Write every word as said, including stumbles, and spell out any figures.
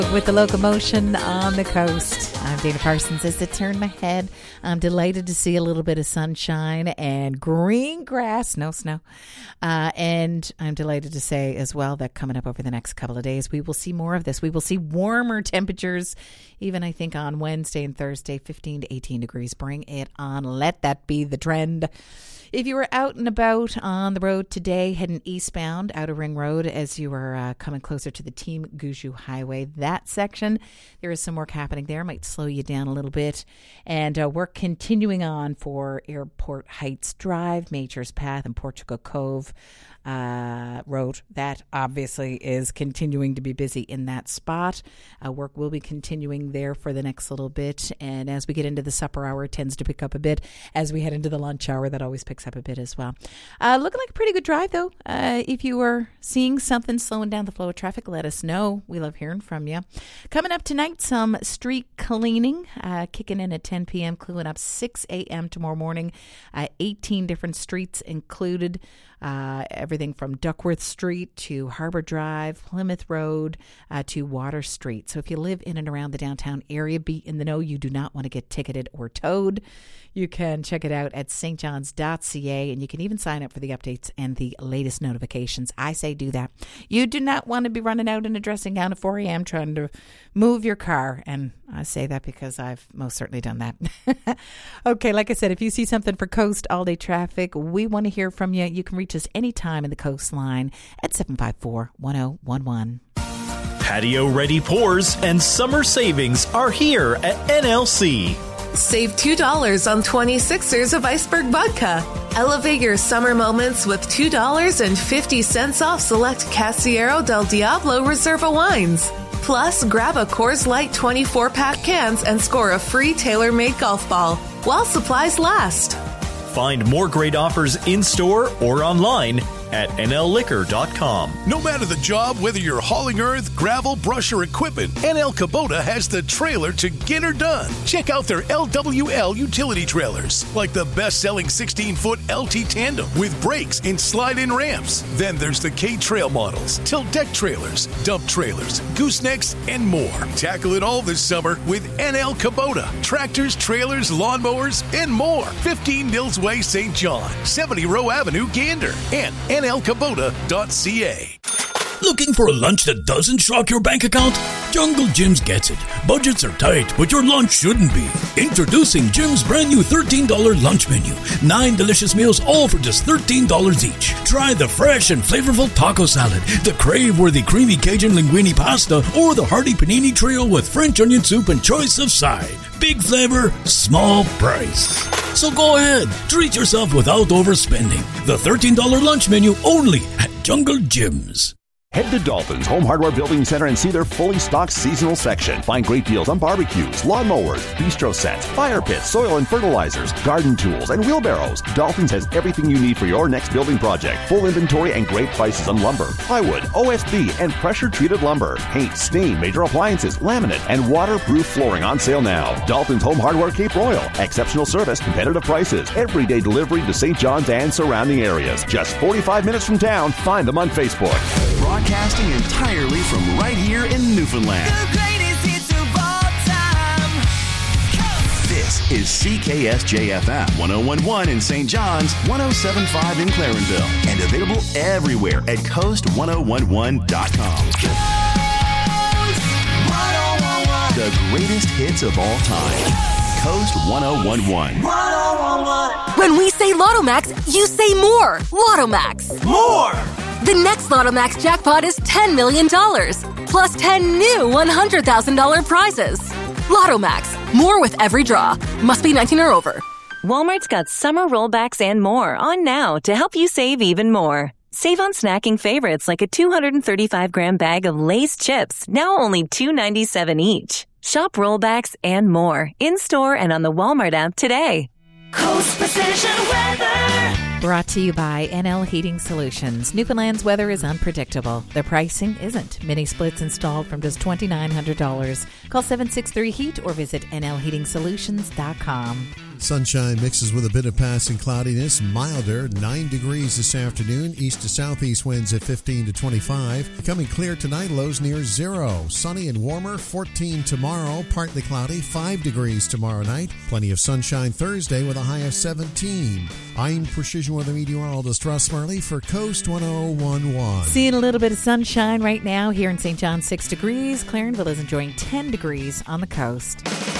With the locomotion on the coast. I'm Dana Parsons. As I turn my head, I'm delighted to see a little bit of sunshine and green grass, no snow. Uh, and I'm delighted to say as well that coming up over the next couple of days, we will see more of this. We will see warmer temperatures, even I think on Wednesday and Thursday, fifteen to eighteen degrees. Bring it on. Let that be the trend. If you were out and about on the road today, heading eastbound, Outer Ring Road, as you were uh, coming closer to the Team Guju Highway, that section, there is some work happening there. Might slow you down a little bit. And uh, work continuing on for Airport Heights Drive, Major's Path, and Portugal Cove uh, Road. That obviously is continuing to be busy in that spot. Uh, work will be continuing there for the next little bit. And as we get into the supper hour, it tends to pick up a bit. As we head into the lunch hour, that always picks up a bit as well. Uh, looking like a pretty good drive, though. Uh, if you are seeing something slowing down the flow of traffic, let us know. We love hearing from you. Coming up tonight, some street cleaning, uh, kicking in at ten p.m., cleaning up six a.m. tomorrow morning. Uh, eighteen different streets included. Uh, everything from Duckworth Street to Harbor Drive, Plymouth Road uh, to Water Street. So if you live in and around the downtown area, be in the know. You do not want to get ticketed or towed. You can check it out at s t johns dot c a, and you can even sign up for the updates and the latest notifications. I say do that. You do not want to be running out in a dressing gown at four a.m. trying to move your car, and I say that because I've most certainly done that. Okay, like I said, if you see something for Coast all-day traffic, we want to hear from you. You can reach us anytime in the Coastline at seven five four, one oh one one. Patio-ready pours and summer savings are here at N L C. Save two dollars on twenty-sixers of Iceberg Vodka. Elevate your summer moments with two dollars and fifty cents off select Casillero del Diablo Reserva wines. Plus, grab a Coors Light twenty-four pack cans and score a free tailor-made golf ball while supplies last. Find more great offers in-store or online at N L liquor dot com. No matter the job, whether you're hauling earth, gravel, brush, or equipment, N L Kubota has the trailer to get her done. Check out their L W L utility trailers, like the best-selling sixteen-foot L T Tandem with brakes and slide-in ramps. Then there's the K-Trail models, tilt deck trailers, dump trailers, goosenecks, and more. Tackle it all this summer with N L Kubota. Tractors, trailers, lawnmowers, and more. fifteen Nils Way, Saint John, seventy Row Avenue, Gander, and N L Kubota dot c a. Looking for a lunch that doesn't shock your bank account? Jungle Jim's gets it. Budgets are tight, but your lunch shouldn't be. Introducing Jim's brand new thirteen dollars lunch menu. Nine delicious meals, all for just thirteen dollars each. Try the fresh and flavorful taco salad, the crave-worthy creamy Cajun linguine pasta, or the hearty panini trio with French onion soup and choice of side. Big flavor, small price. So go ahead, treat yourself without overspending. The thirteen dollars lunch menu only at Jungle Jim's. Head to Dalton's Home Hardware Building Center and see their fully stocked seasonal section. Find great deals on barbecues, lawnmowers, bistro sets, fire pits, soil and fertilizers, garden tools, and wheelbarrows. Dalton's has everything you need for your next building project. Full inventory and great prices on lumber, plywood, O S B, and pressure-treated lumber. Paint, stain, major appliances, laminate, and waterproof flooring on sale now. Dalton's Home Hardware Cape Royal. Exceptional service, competitive prices, everyday delivery to Saint John's and surrounding areas. Just forty-five minutes from town. Find them on Facebook. Broadcasting entirely from right here in Newfoundland. The greatest hits of all time. Coast. This is C K S J F M one oh one point one in Saint John's, one oh seven point five in Clarenville, and available everywhere at coast one oh one one dot com. Coast one oh one one. The greatest hits of all time. Coast one oh one one. one oh one one. When we say Lottomax, you say more. Lottomax. More. The next Lottomax jackpot is ten million dollars, plus ten new one hundred thousand dollars prizes. Lottomax, more with every draw. Must be nineteen or over. Walmart's got summer rollbacks and more on now to help you save even more. Save on snacking favorites like a two hundred thirty-five gram bag of Lay's chips, now only two dollars and ninety-seven cents each. Shop rollbacks and more in-store and on the Walmart app today. Coast Precision Weather. Brought to you by N L Heating Solutions. Newfoundland's weather is unpredictable. Their pricing isn't. Mini splits installed from just two thousand nine hundred dollars. Call seven six three heat or visit N L heating solutions dot com. Sunshine mixes with a bit of passing cloudiness, milder, nine degrees this afternoon, east to southeast winds at fifteen to twenty-five. Becoming clear tonight, lows near zero. Sunny and warmer, fourteen tomorrow, partly cloudy, five degrees tomorrow night. Plenty of sunshine Thursday with a high of seventeen. I'm Precision Weather Meteorologist Russ Murley for Coast one oh one point one. Seeing a little bit of sunshine right now here in Saint John, six degrees. Clarenville is enjoying ten degrees on the coast.